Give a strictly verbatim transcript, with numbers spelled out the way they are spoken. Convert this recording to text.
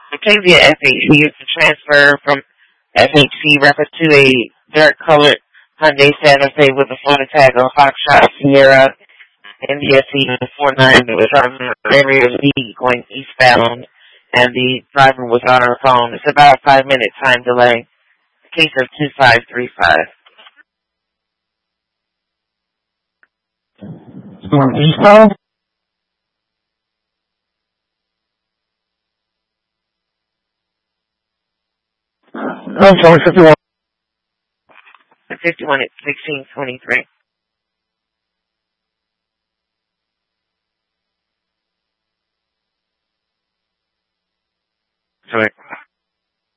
Batavia F H C used to transfer from F H C Rapid to a dark-colored Hyundai Santa Fe with a phone tag of Foxtrot Sierra India C four nine that was driving in area B going eastbound, and the driver was on her phone. It's about a five-minute time delay. Case of two five three five. One eastbound? I'm sorry, fifty-one. fifty-one at sixteen twenty-three.